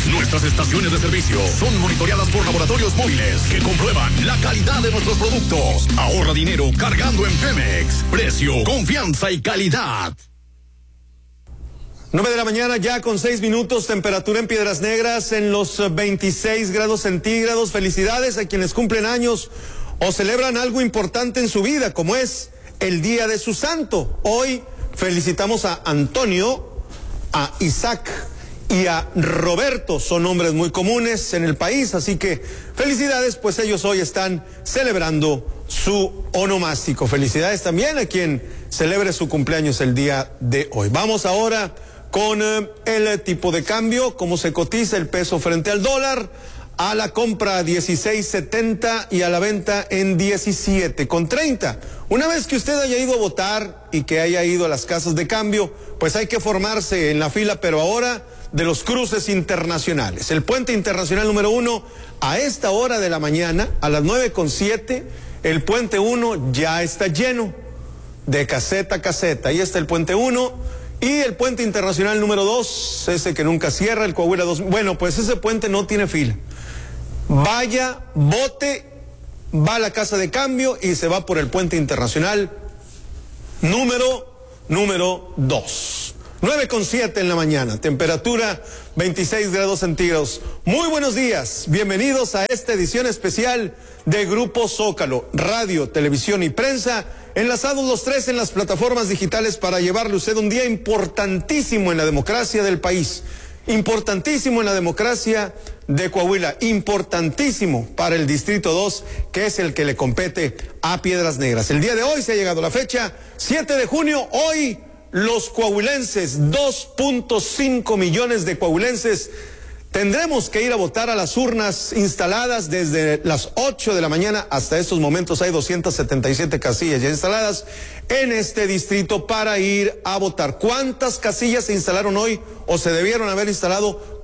Nuestras estaciones de servicio son monitoreadas por laboratorios móviles que comprueban la calidad de nuestros productos. Ahorra dinero cargando en Pemex. Precio, confianza y calidad. 9 de la mañana ya con 6 minutos, temperatura en Piedras Negras en los 26 grados centígrados. Felicidades a quienes cumplen años o celebran algo importante en su vida, como es el Día de su Santo. Hoy felicitamos a Antonio, a Isaac y a Roberto. Son nombres muy comunes en el país, así que felicidades, pues ellos hoy están celebrando su onomástico. Felicidades también a quien celebre su cumpleaños el día de hoy. Vamos ahora con el tipo de cambio, cómo se cotiza el peso frente al dólar. A la compra 16.70 y a la venta en 17.30. Una vez que usted haya ido a votar y que haya ido a las casas de cambio, pues hay que formarse en la fila, pero ahora de los cruces internacionales. El puente internacional número 1 a esta hora de la mañana, a las 9.07, el puente 1 ya está lleno de caseta a caseta. Ahí está el puente 1. Y el puente internacional número 2, ese que nunca cierra, el Coahuila 2. Bueno, pues ese puente no tiene fila. Vaya, vote, va a la casa de cambio y se va por el puente internacional número 2. 9.07 en la mañana, temperatura 26 grados centígrados. Muy buenos días, bienvenidos a esta edición especial de Grupo Zócalo, radio, televisión y prensa, enlazados los tres en las plataformas digitales para llevarle a usted un día importantísimo en la democracia del país, importantísimo en la democracia de Coahuila, importantísimo para el Distrito 2, que es el que le compete a Piedras Negras. El día de hoy se ha llegado la fecha, 7 de junio, hoy los coahuilenses, 2.5 millones de coahuilenses, tendremos que ir a votar a las urnas instaladas desde las 8 de la mañana hasta estos momentos. Hay 277 casillas ya instaladas en este distrito para ir a votar. ¿Cuántas casillas se instalaron hoy o se debieron haber instalado?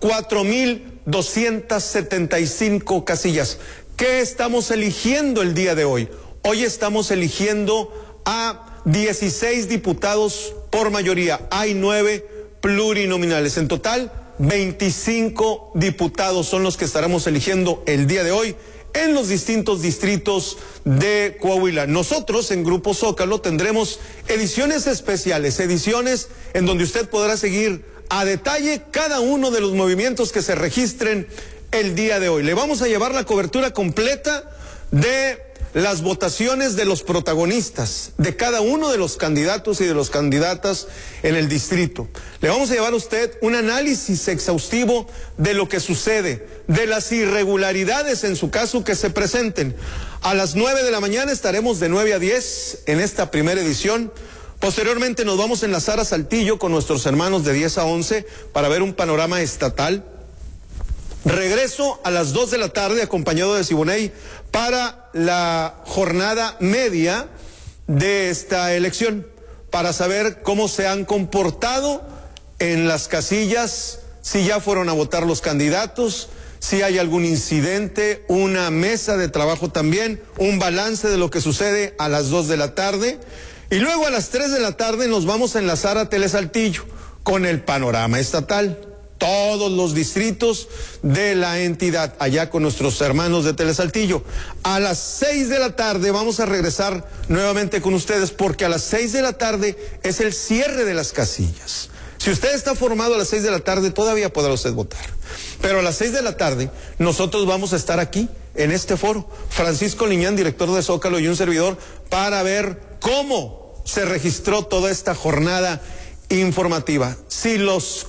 4.275 casillas. ¿Qué estamos eligiendo el día de hoy? Hoy estamos eligiendo a 16 diputados por mayoría. Hay 9 plurinominales. En total, 25 diputados son los que estaremos eligiendo el día de hoy en los distintos distritos de Coahuila. Nosotros en Grupo Zócalo tendremos ediciones especiales, ediciones en donde usted podrá seguir a detalle cada uno de los movimientos que se registren el día de hoy. Le vamos a llevar la cobertura completa de las votaciones de los protagonistas, de cada uno de los candidatos y de las candidatas en el distrito. Le vamos a llevar a usted un análisis exhaustivo de lo que sucede, de las irregularidades en su caso que se presenten. A las 9 de la mañana estaremos de 9 a 10 en esta primera edición. Posteriormente nos vamos a enlazar a Saltillo con nuestros hermanos de 10 a 11 para ver un panorama estatal. Regreso a las 2 de la tarde acompañado de Siboney para la jornada media de esta elección, para saber cómo se han comportado en las casillas, si ya fueron a votar los candidatos, si hay algún incidente, una mesa de trabajo también, un balance de lo que sucede a las 2 de la tarde. Y luego a las 3 de la tarde nos vamos a enlazar a Telesaltillo con el panorama estatal. Todos los distritos de la entidad, allá con nuestros hermanos de Telesaltillo. A las 6 de la tarde vamos a regresar nuevamente con ustedes, porque a las 6 de la tarde es el cierre de las casillas. Si usted está formado a las 6 de la tarde, todavía podrá usted votar. Pero a las 6 de la tarde, nosotros vamos a estar aquí, en este foro, Francisco Liñán, director de Zócalo, y un servidor, para ver cómo se registró toda esta jornada informativa. Si los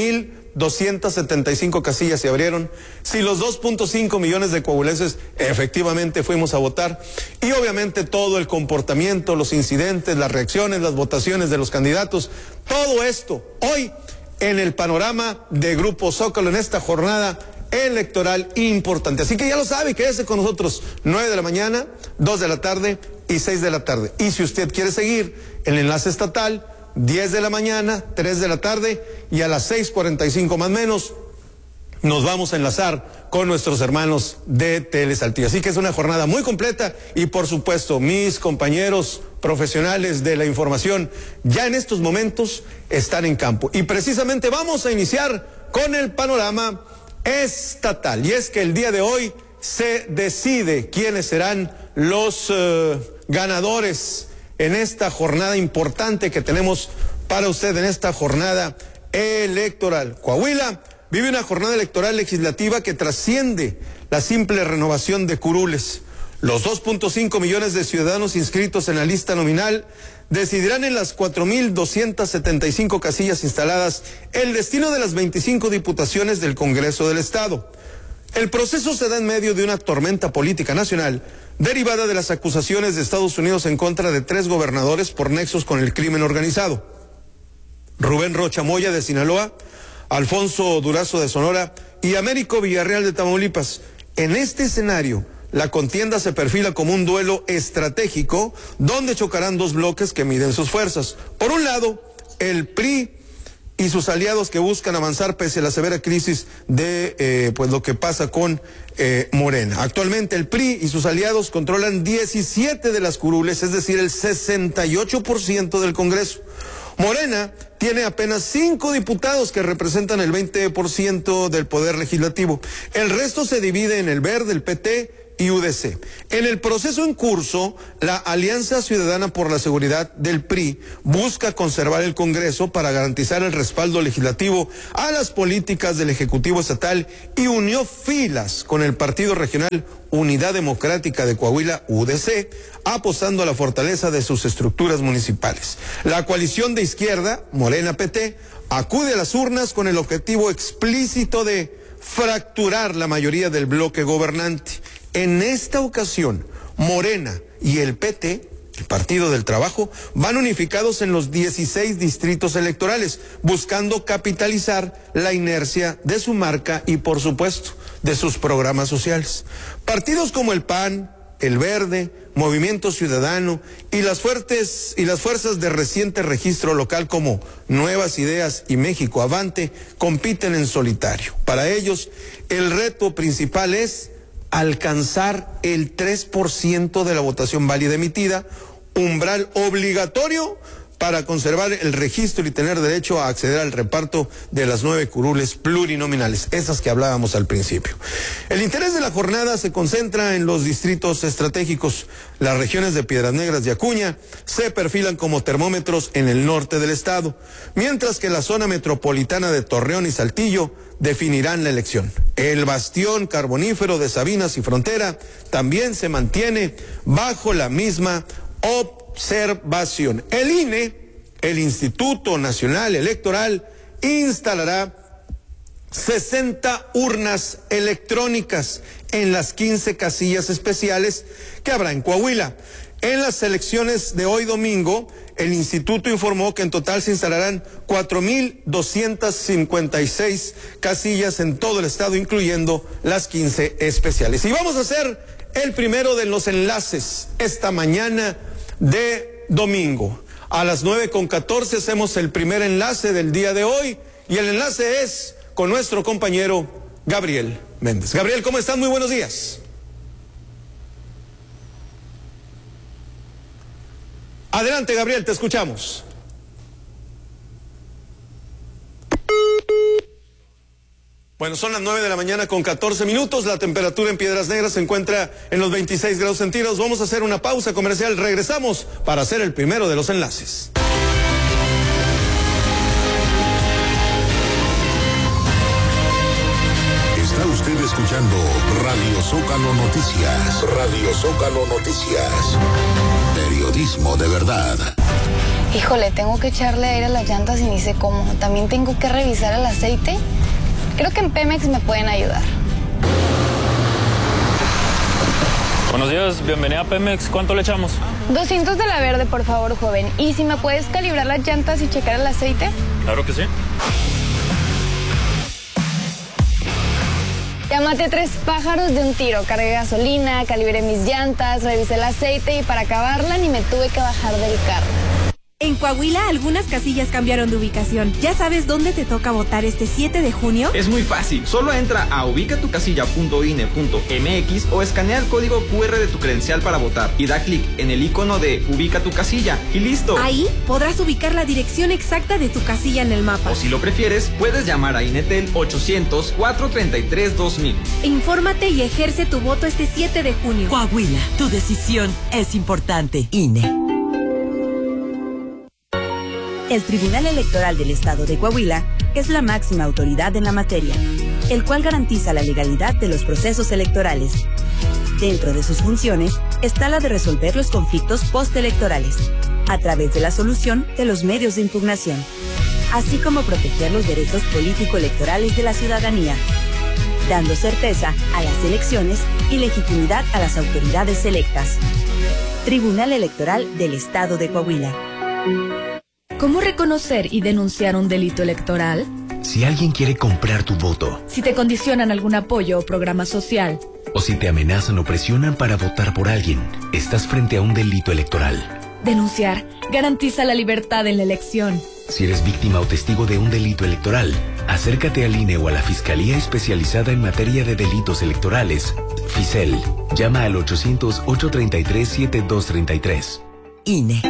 4.275 casillas se abrieron, si los 2.5 millones de coahuilenses efectivamente fuimos a votar, y obviamente todo el comportamiento, los incidentes, las reacciones, las votaciones de los candidatos, todo esto hoy en el panorama de Grupo Zócalo en esta jornada electoral importante. Así que ya lo sabe, quédese con nosotros, 9 de la mañana, 2 de la tarde y 6 de la tarde. Y si usted quiere seguir el enlace estatal, 10 de la mañana, 3 de la tarde y a las 6:45 más o menos nos vamos a enlazar con nuestros hermanos de Telesaltillo. Así que es una jornada muy completa y por supuesto mis compañeros profesionales de la información ya en estos momentos están en campo. Y precisamente vamos a iniciar con el panorama estatal. Y es que el día de hoy se decide quiénes serán los ganadores en esta jornada importante que tenemos para usted en esta jornada electoral. Coahuila vive una jornada electoral legislativa que trasciende la simple renovación de curules. Los 2.5 millones de ciudadanos inscritos en la lista nominal decidirán en las 4.275 casillas instaladas el destino de las 25 diputaciones del Congreso del Estado. El proceso se da en medio de una tormenta política nacional derivada de las acusaciones de Estados Unidos en contra de 3 gobernadores por nexos con el crimen organizado: Rubén Rocha Moya de Sinaloa, Alfonso Durazo de Sonora y Américo Villarreal de Tamaulipas. En este escenario, la contienda se perfila como un duelo estratégico donde chocarán 2 bloques que miden sus fuerzas. Por un lado, el PRI y sus aliados que buscan avanzar pese a la severa crisis de pues lo que pasa con Morena. Actualmente el PRI y sus aliados controlan 17 de las curules, es decir, el 68% del Congreso. Morena tiene apenas 5 diputados que representan el 20% del poder legislativo. El resto se divide en el Verde, el PT y UDC. En el proceso en curso, la Alianza Ciudadana por la Seguridad del PRI busca conservar el Congreso para garantizar el respaldo legislativo a las políticas del Ejecutivo Estatal y unió filas con el Partido Regional Unidad Democrática de Coahuila, UDC, apostando a la fortaleza de sus estructuras municipales. La coalición de izquierda, Morena-PT, acude a las urnas con el objetivo explícito de fracturar la mayoría del bloque gobernante. En esta ocasión, Morena y el PT, el Partido del Trabajo, van unificados en los 16 distritos electorales, buscando capitalizar la inercia de su marca y, por supuesto, de sus programas sociales. Partidos como el PAN, el Verde, Movimiento Ciudadano y las fuerzas de reciente registro local como Nuevas Ideas y México Avante compiten en solitario. Para ellos, el reto principal es alcanzar el 3% de la votación válida emitida, umbral obligatorio para conservar el registro y tener derecho a acceder al reparto de las 9 curules plurinominales, esas que hablábamos al principio. El interés de la jornada se concentra en los distritos estratégicos. Las regiones de Piedras Negras y Acuña se perfilan como termómetros en el norte del estado, mientras que la zona metropolitana de Torreón y Saltillo definirán la elección. El bastión carbonífero de Sabinas y Frontera también se mantiene bajo la misma observación. El INE, el Instituto Nacional Electoral, instalará 60 urnas electrónicas en las 15 casillas especiales que habrá en Coahuila. En las elecciones de hoy domingo, el instituto informó que en total se instalarán 4.256 casillas en todo el estado, incluyendo las 15 especiales. Y vamos a hacer el primero de los enlaces esta mañana de domingo. A las 9:14 hacemos el primer enlace del día de hoy y el enlace es con nuestro compañero Gabriel Méndez. Gabriel, ¿cómo estás? Muy buenos días. Adelante, Gabriel, te escuchamos. Bueno, son las 9:14 a.m. La temperatura en Piedras Negras se encuentra en los 26 grados centígrados. Vamos a hacer una pausa comercial. Regresamos para hacer el primero de los enlaces. Está usted escuchando Radio Zócalo Noticias. Radio Zócalo Noticias. Periodismo de verdad. Híjole, tengo que echarle aire a las llantas y ni sé cómo. También tengo que revisar el aceite. Creo que en Pemex me pueden ayudar. Buenos días, bienvenida a Pemex. ¿Cuánto le echamos? 200 de la verde, por favor, joven. ¿Y si me puedes calibrar las llantas y checar el aceite? Claro que sí. Ya maté 3 pájaros de un tiro. Cargué gasolina, calibré mis llantas, revisé el aceite y para acabarla ni me tuve que bajar del carro. En Coahuila, algunas casillas cambiaron de ubicación. ¿Ya sabes dónde te toca votar este 7 de junio? Es muy fácil. Solo entra a ubicatucasilla.ine.mx o escanea el código QR de tu credencial para votar y da clic en el icono de Ubica tu casilla y listo. Ahí podrás ubicar la dirección exacta de tu casilla en el mapa. O si lo prefieres, puedes llamar a Inetel 800-433-2000. Infórmate y ejerce tu voto este 7 de junio. Coahuila, tu decisión es importante. INE. El Tribunal Electoral del Estado de Coahuila es la máxima autoridad en la materia, el cual garantiza la legalidad de los procesos electorales. Dentro de sus funciones está la de resolver los conflictos postelectorales, a través de la solución de los medios de impugnación, así como proteger los derechos político-electorales de la ciudadanía, dando certeza a las elecciones y legitimidad a las autoridades electas. Tribunal Electoral del Estado de Coahuila. ¿Cómo reconocer y denunciar un delito electoral? Si alguien quiere comprar tu voto. Si te condicionan algún apoyo o programa social. O si te amenazan o presionan para votar por alguien, estás frente a un delito electoral. Denunciar garantiza la libertad en la elección. Si eres víctima o testigo de un delito electoral, acércate al INE o a la Fiscalía Especializada en Materia de Delitos Electorales, FICEL. Llama al 800-833-7233. INE.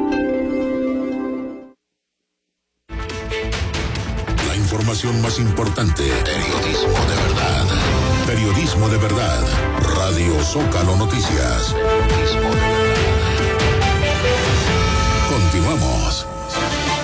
Información más importante. Periodismo de verdad. Periodismo de verdad. Radio Zócalo Noticias. Periodismo de verdad. Continuamos.